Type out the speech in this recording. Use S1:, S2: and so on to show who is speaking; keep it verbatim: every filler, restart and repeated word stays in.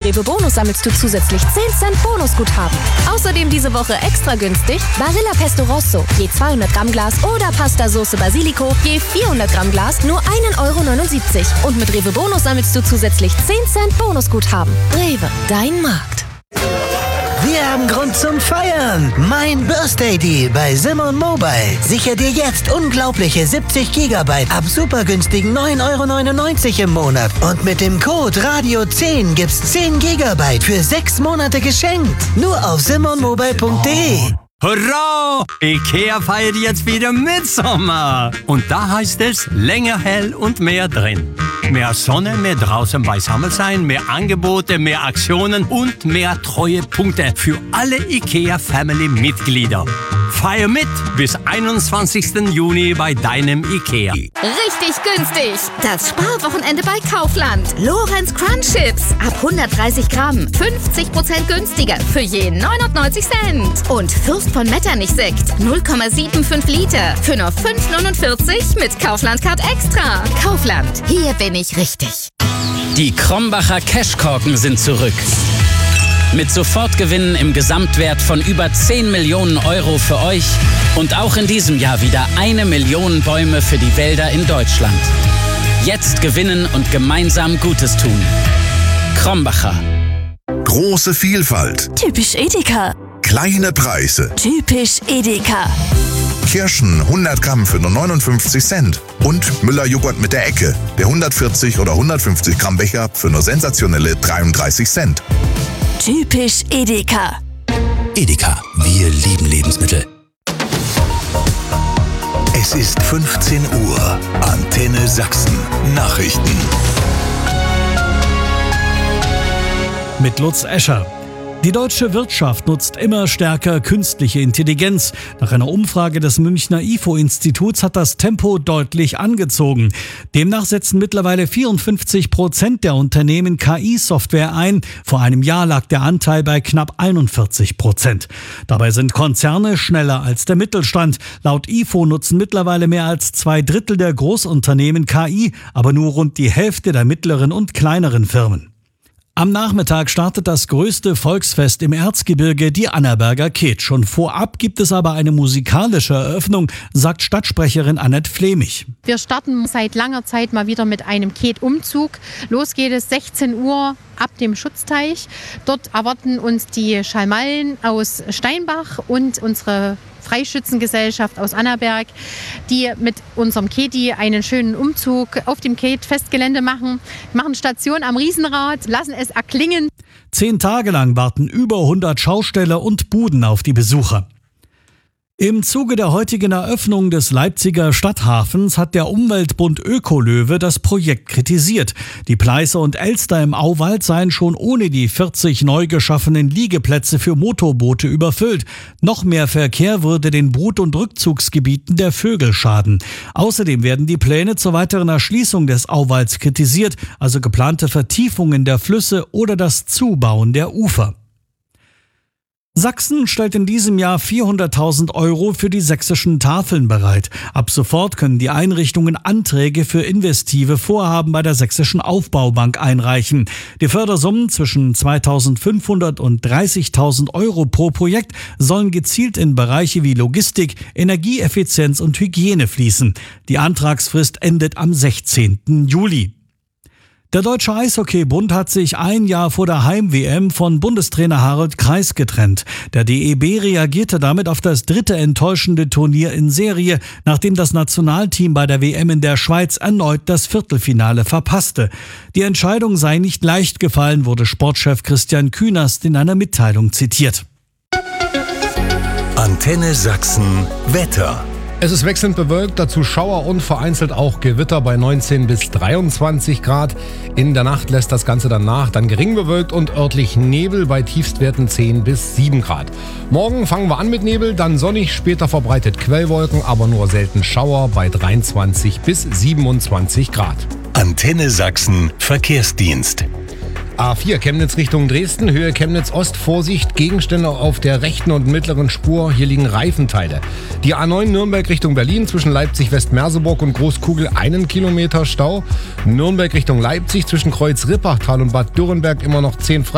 S1: Rewe Bonus sammelst du zusätzlich zehn Cent Bonusguthaben. Außerdem diese Woche extra günstig Barilla Pesto Rosso, je zweihundert Gramm Glas oder Pasta Sauce Basilico, je vierhundert Gramm Glas, nur ein Euro neunundsiebzig. Und mit Rewe Bonus sammelst du zusätzlich zehn Cent Bonusguthaben. Rewe, dein Markt.
S2: Wir haben Grund zum Feiern. Mein Birthday Deal bei Simon Mobile. Sicher dir jetzt unglaubliche siebzig Gigabyte ab super günstigen neun Euro neunundneunzig im Monat. Und mit dem Code Radio zehn gibt's zehn Gigabyte für sechs Monate geschenkt. Nur auf simon mobile punkt de.
S3: Hurra! IKEA feiert jetzt wieder Mitsommer. Und da heißt es länger hell und mehr drin. Mehr Sonne, mehr draußen beisammen sein, mehr Angebote, mehr Aktionen und mehr Treuepunkte für alle IKEA-Family-Mitglieder. Feier mit bis einundzwanzigsten Juni bei deinem IKEA.
S4: Richtig günstig! Das Sparwochenende bei Kaufland. Lorenz Crunch Chips ab hundertdreißig Gramm. fünfzig Prozent günstiger für je neunundneunzig Cent. Und Fürst von Metternich Sekt null Komma fünfundsiebzig Liter für nur fünf Euro neunundvierzig mit Kaufland Card Extra. Kaufland, hier bin ich richtig.
S5: Die Krombacher Cashkorken sind zurück. Mit Sofortgewinnen im Gesamtwert von über zehn Millionen Euro für euch und auch in diesem Jahr wieder eine Million Bäume für die Wälder in Deutschland. Jetzt gewinnen und gemeinsam Gutes tun. Krombacher.
S6: Große Vielfalt.
S1: Typisch Edeka.
S6: Kleine Preise.
S1: Typisch Edeka.
S6: Kirschen hundert Gramm für nur neunundfünfzig Cent. Und Müller-Joghurt mit der Ecke. Der hundertvierzig oder hundertfünfzig Gramm Becher für nur sensationelle dreiunddreißig Cent.
S1: Typisch Edeka.
S7: Edeka, wir lieben Lebensmittel.
S6: Es ist fünfzehn Uhr. Antenne Sachsen. Nachrichten.
S8: Mit Lutz Escher. Die deutsche Wirtschaft nutzt immer stärker künstliche Intelligenz. Nach einer Umfrage des Münchner I F O-Instituts hat das Tempo deutlich angezogen. Demnach setzen mittlerweile vierundfünfzig Prozent der Unternehmen K I-Software ein. Vor einem Jahr lag der Anteil bei knapp einundvierzig Prozent. Dabei sind Konzerne schneller als der Mittelstand. Laut I F O nutzen mittlerweile mehr als zwei Drittel der Großunternehmen K I, aber nur rund die Hälfte der mittleren und kleineren Firmen. Am Nachmittag startet das größte Volksfest im Erzgebirge, die Annaberger Ket. Schon vorab gibt es aber eine musikalische Eröffnung, sagt Stadtsprecherin Annette Flemich.
S9: Wir starten seit langer Zeit mal wieder mit einem Ket-Umzug. Los geht es sechzehn Uhr ab dem Schutzteich. Dort erwarten uns die Schalmallen aus Steinbach und unsere Freischützengesellschaft aus Annaberg, die mit unserem Keti einen schönen Umzug auf dem Ket-Festgelände machen. Wir machen Station am Riesenrad, lassen es erklingen.
S8: Zehn Tage lang warten über hundert Schausteller und Buden auf die Besucher. Im Zuge der heutigen Eröffnung des Leipziger Stadthafens hat der Umweltbund Ökolöwe das Projekt kritisiert. Die Pleiße und Elster im Auwald seien schon ohne die vierzig neu geschaffenen Liegeplätze für Motorboote überfüllt. Noch mehr Verkehr würde den Brut- und Rückzugsgebieten der Vögel schaden. Außerdem werden die Pläne zur weiteren Erschließung des Auwalds kritisiert, also geplante Vertiefungen der Flüsse oder das Zubauen der Ufer. Sachsen stellt in diesem Jahr vierhunderttausend Euro für die sächsischen Tafeln bereit. Ab sofort können die Einrichtungen Anträge für investive Vorhaben bei der Sächsischen Aufbaubank einreichen. Die Fördersummen zwischen zweitausendfünfhundert und dreißigtausend Euro pro Projekt sollen gezielt in Bereiche wie Logistik, Energieeffizienz und Hygiene fließen. Die Antragsfrist endet am sechzehnten Juli. Der Deutsche Eishockey-Bund hat sich ein Jahr vor der Heim-W M von Bundestrainer Harald Kreis getrennt. Der D E B reagierte damit auf das dritte enttäuschende Turnier in Serie, nachdem das Nationalteam bei der W M in der Schweiz erneut das Viertelfinale verpasste. Die Entscheidung sei nicht leicht gefallen, wurde Sportchef Christian Künast in einer Mitteilung zitiert.
S6: Antenne Sachsen Wetter.
S10: Es ist wechselnd bewölkt, dazu Schauer und vereinzelt auch Gewitter bei neunzehn bis dreiundzwanzig Grad. In der Nacht lässt das Ganze dann nach, dann gering bewölkt und örtlich Nebel bei Tiefstwerten zehn bis sieben Grad. Morgen fangen wir an mit Nebel, dann sonnig, später verbreitet Quellwolken, aber nur selten Schauer bei dreiundzwanzig bis siebenundzwanzig Grad.
S6: Antenne Sachsen Verkehrsdienst.
S10: A vier Chemnitz Richtung Dresden, Höhe Chemnitz Ost, Vorsicht, Gegenstände auf der rechten und mittleren Spur, hier liegen Reifenteile. Die A neun Nürnberg Richtung Berlin, zwischen Leipzig-Westmerseburg und Großkugel einen Kilometer Stau. Nürnberg Richtung Leipzig, zwischen Kreuz Rippachtal und Bad Dürrenberg immer noch zehn